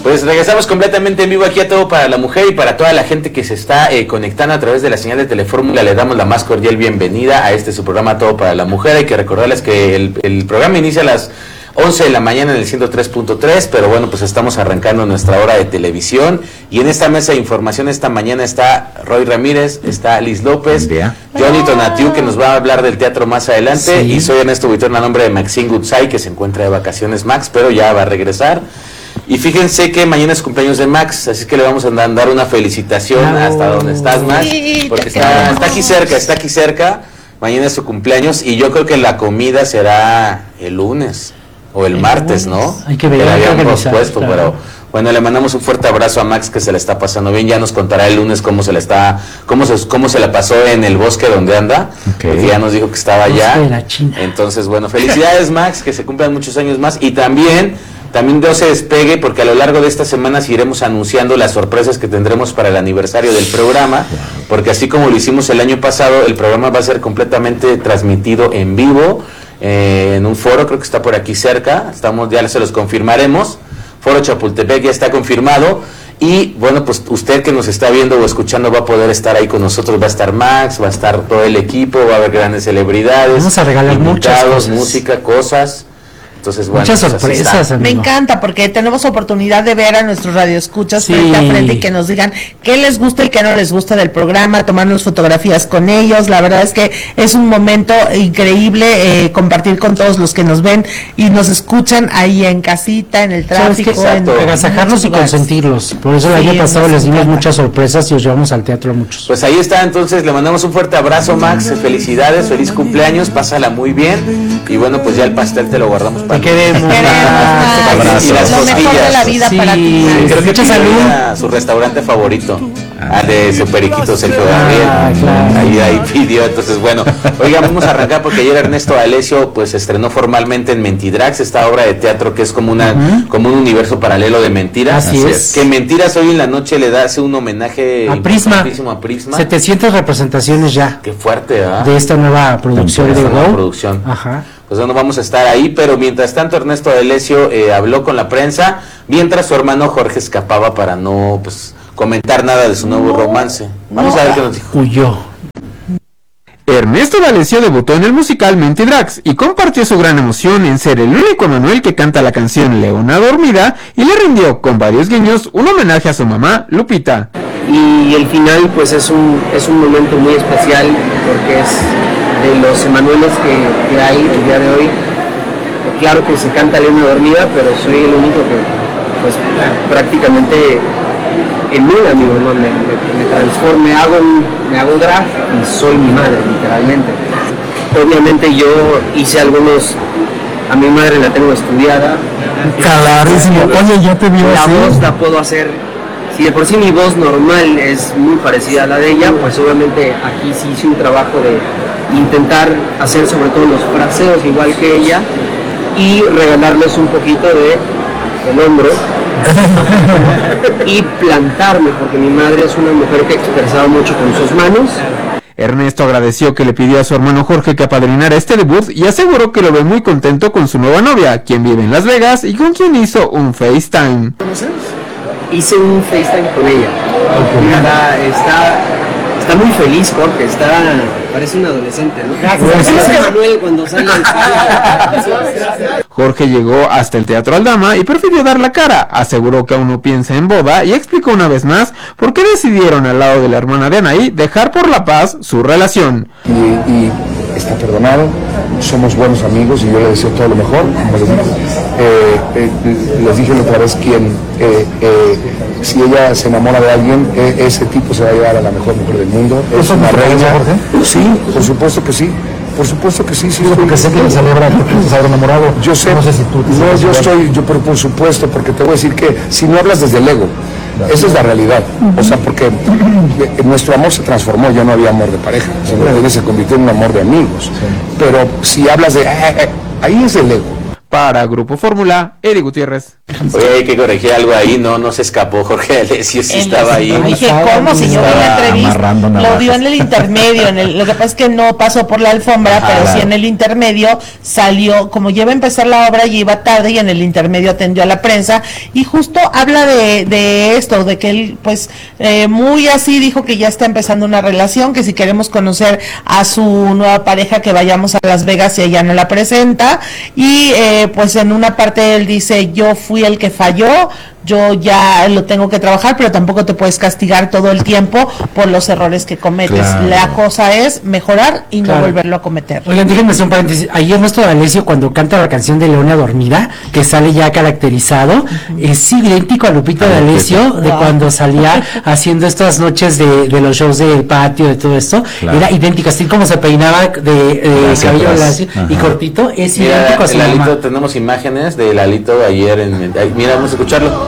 Pues regresamos completamente en vivo aquí a Todo para la Mujer y para toda la gente que se está conectando a través de la señal de Telefórmula. Le damos la más cordial bienvenida a su programa Todo para la Mujer. Hay que recordarles que el programa inicia a las 11 de la mañana en el 103.3, pero bueno, pues estamos arrancando nuestra hora de televisión y en esta mesa de información esta mañana está Roy Ramírez, está Liz López, Johnny Tonatiu, que nos va a hablar del teatro más adelante, y soy Ernesto Buitrón a nombre de Maxine Goodside, que se encuentra de vacaciones Max, pero ya va a regresar. Y fíjense que mañana es cumpleaños de Max, así que le vamos a dar una felicitación hasta donde estás, Max, porque está aquí cerca, mañana es su cumpleaños y yo creo que la comida será el lunes o el martes, ¿no? Hay que ver, hay que organizar, puesto, claro. Pero bueno, le mandamos un fuerte abrazo a Max, que se la está pasando bien. Ya nos contará el lunes cómo se la pasó en el bosque donde anda, porque ya nos dijo que estaba allá. Entonces, bueno, felicidades Max, que se cumplan muchos años más y también no se despegue, porque a lo largo de estas semanas iremos anunciando las sorpresas que tendremos para el aniversario del programa, porque así como lo hicimos el año pasado, el programa va a ser completamente transmitido en vivo, en un foro, creo que está por aquí cerca, ya se los confirmaremos. Foro Chapultepec ya está confirmado. Y bueno, pues usted que nos está viendo o escuchando va a poder estar ahí con nosotros. Va a estar Max, va a estar todo el equipo, va a haber grandes celebridades. Vamos a regalar muchas cosas. Música, cosas. Entonces, bueno, muchas sorpresas. Me encanta porque tenemos oportunidad de ver a nuestros radioescuchas frente a frente y que nos digan qué les gusta y qué no les gusta del programa, tomarnos fotografías con ellos. La verdad es que es un momento increíble compartir con todos los que nos ven y nos escuchan ahí en casita, en el tráfico, agasajarlos y consentirlos. Por eso el año pasado les dimos muchas sorpresas y os llevamos al teatro a muchos. Pues ahí está, entonces le mandamos un fuerte abrazo, Max, felicidades, feliz cumpleaños, pásala muy bien y bueno, pues ya el pastel te lo guardamos. Te queremos. Lo mejor de la vida para ti. Creo que salud. Su restaurante favorito. De su periquito Sergio Gabriel. Claro. Ahí pidió. Entonces, bueno, oiga, vamos a arrancar porque ayer Ernesto D'Alessio pues estrenó formalmente en Mentidrags, esta obra de teatro que es como un universo paralelo de mentiras. Así es. Que Mentiras hoy en la noche hace un homenaje a Prisma. 700 representaciones ya. Qué fuerte, ¿ah? De esta nueva producción de Go. Ajá. Pues no vamos a estar ahí, pero mientras tanto Ernesto D'Alessio habló con la prensa, mientras su hermano Jorge escapaba para no comentar nada de su nuevo romance. Vamos a ver qué nos dijo. Huyó. Ernesto D'Alessio debutó en el musical Mentidrags y compartió su gran emoción en ser el único Emanuel que canta la canción Leona Dormida y le rindió con varios guiños un homenaje a su mamá, Lupita. Y el final pues es un momento muy especial porque es de los Emanueles que hay el día de hoy. Claro que se canta Leona Dormida, pero soy el único que pues prácticamente emula mi mamá, me transformo, me hago drag y soy mi madre, literalmente. Obviamente yo hice a mi madre la tengo estudiada. Clarísimo. Oye, yo te vi la voz la puedo hacer. Si de por sí mi voz normal es muy parecida a la de ella, pues obviamente aquí sí hice un trabajo de intentar hacer sobre todo los fraseos igual que ella y regalarles un poquito del hombro y plantarme, porque mi madre es una mujer que expresaba mucho con sus manos. Ernesto agradeció que le pidió a su hermano Jorge que apadrinara este debut y aseguró que lo ve muy contento con su nueva novia, quien vive en Las Vegas y con quien hizo un FaceTime. Hice un FaceTime con ella. Está muy feliz, Jorge, parece un adolescente, ¿no? Es Manuel cuando sale. Jorge llegó hasta el Teatro Aldama y prefirió dar la cara, aseguró que aún no piensa en boda y explicó una vez más por qué decidieron al lado de la hermana de Anaí dejar por la paz su relación. Y está perdonado, somos buenos amigos y yo le deseo todo lo mejor, como les dije la otra vez, si ella se enamora de alguien, ese tipo se va a llevar a la mejor mujer del mundo. Es una reina. Sí, por supuesto que sí. Por supuesto que sí, sí. Porque sé que le celebra que te haber enamorado. Yo sé, no sé si tú pero por supuesto, porque te voy a decir que si no hablas desde el ego, esa es la realidad. O sea, porque nuestro amor se transformó, ya no había amor de pareja, se convirtió en un amor de amigos. Pero si hablas de ahí es el ego. Para Grupo Fórmula, Eddie Gutiérrez. Oye, hay que corregir algo ahí, no se escapó Jorge D'Alessio, sí estaba ahí. Dije, ¿cómo? Si yo vi la entrevista, lo vio en el intermedio, lo que pasa es que no pasó por la alfombra, pero sí en el intermedio salió, como ya iba a empezar la obra, y iba tarde, y en el intermedio atendió a la prensa, y justo habla de esto, de que él, pues, muy así dijo que ya está empezando una relación, que si queremos conocer a su nueva pareja, que vayamos a Las Vegas y ella no la presenta, y pues en una parte él dice, yo fui el que falló, yo ya lo tengo que trabajar, pero tampoco te puedes castigar todo el tiempo por los errores que cometes. La cosa es mejorar y no volverlo a cometer. Oigan, déjenme hacer un paréntesis. Ayer nuestro D'Alessio, cuando canta la canción de Leona Dormida, que sale ya caracterizado, es idéntico a Lupita D'Alessio, de cuando salía haciendo estas noches de los shows del patio, de todo esto. Era idéntico, así como se peinaba de cabello lacio y cortito, es idéntico a su mamá. Lalito, tenemos imágenes de Lalito ayer mira, vamos a escucharlo.